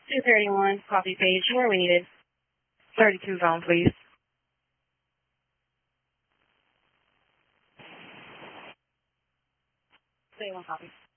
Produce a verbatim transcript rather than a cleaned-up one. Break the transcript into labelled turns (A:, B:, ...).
A: two thirty-one, copy page. Where we needed?
B: thirty-two zone, please.
A: thirty-one, copy.